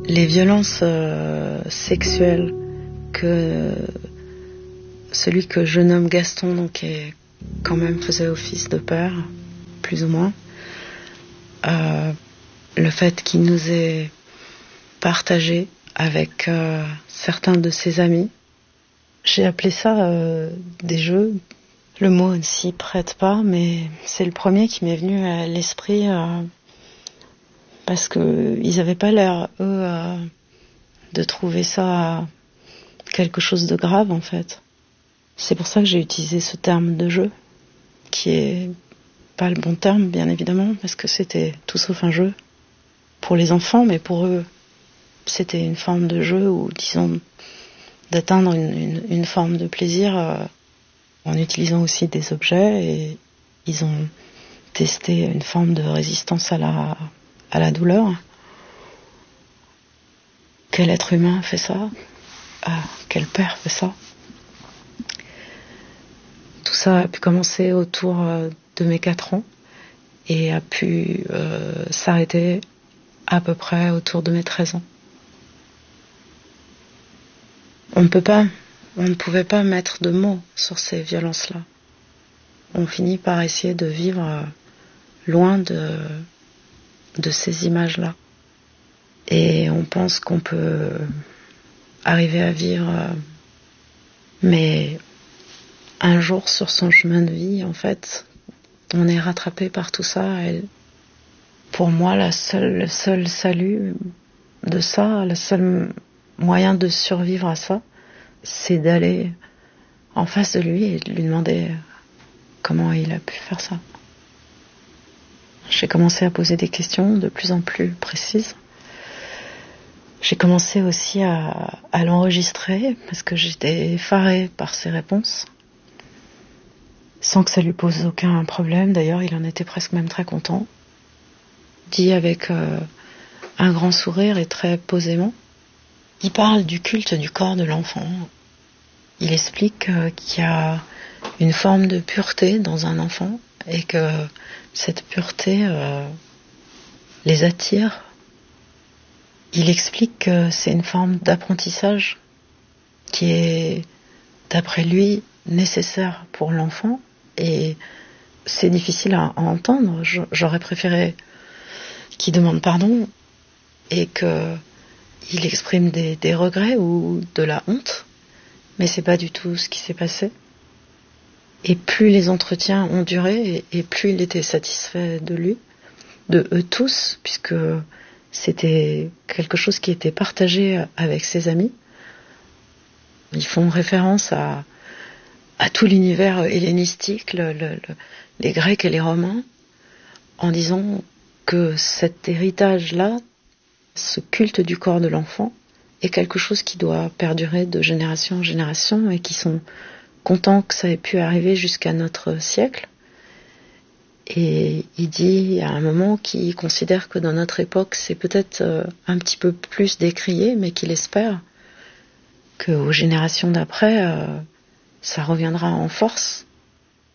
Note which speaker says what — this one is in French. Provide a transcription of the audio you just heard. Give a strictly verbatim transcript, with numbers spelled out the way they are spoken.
Speaker 1: Les violences euh, sexuelles que celui que je nomme Gaston, donc est, quand même faisait office de père, plus ou moins, euh, le fait qu'il nous ait partagé avec euh, certains de ses amis, j'ai appelé ça euh, des jeux. Le mot ne s'y prête pas, mais c'est le premier qui m'est venu à l'esprit euh, parce que ils avaient pas l'air eux euh, de trouver ça quelque chose de grave en fait. C'est pour ça que j'ai utilisé ce terme de jeu, qui est pas le bon terme bien évidemment, parce que c'était tout sauf un jeu pour les enfants, mais pour eux c'était une forme de jeu ou disons d'atteindre une, une, une forme de plaisir euh, en utilisant aussi des objets, et ils ont testé une forme de résistance à la, à la douleur. Quel être humain fait ça? Ah, quel père fait ça? Tout ça a pu commencer autour de mes quatre ans et a pu euh, s'arrêter à peu près autour de mes treize ans. On ne peut pas, on ne pouvait pas mettre de mots sur ces violences-là. On finit par essayer de vivre loin de, de ces images-là. Et on pense qu'on peut arriver à vivre, mais un jour sur son chemin de vie, en fait, on est rattrapé par tout ça. Et pour moi, la seule, le seul salut de ça, le seul moyen de survivre à ça, c'est d'aller en face de lui et de lui demander comment il a pu faire ça. J'ai commencé à poser des questions de plus en plus précises. J'ai commencé aussi à, à l'enregistrer parce que j'étais effarée par ses réponses, sans que ça lui pose aucun problème. D'ailleurs, il en était presque même très content. Dit avec euh, un grand sourire et très posément. Il parle du culte du corps de l'enfant. Il explique euh, qu'il y a une forme de pureté dans un enfant et que cette pureté euh, les attire. Il explique que c'est une forme d'apprentissage qui est, d'après lui, nécessaire pour l'enfant, et c'est difficile à, à entendre. J'aurais préféré qu'il demande pardon et qu'il exprime des, des regrets ou de la honte, mais c'est pas du tout ce qui s'est passé. Et plus les entretiens ont duré, et, et plus il était satisfait de lui, de eux tous, puisque c'était quelque chose qui était partagé avec ses amis. Ils font référence à, à tout l'univers hellénistique, le, le, le, les Grecs et les Romains, en disant que cet héritage-là, ce culte du corps de l'enfant, est quelque chose qui doit perdurer de génération en génération, et qui sont contents que ça ait pu arriver jusqu'à notre siècle. Et il dit à un moment qu'il considère que dans notre époque, c'est peut-être euh, un petit peu plus décrié, mais qu'il espère qu'aux générations d'après, euh, ça reviendra en force,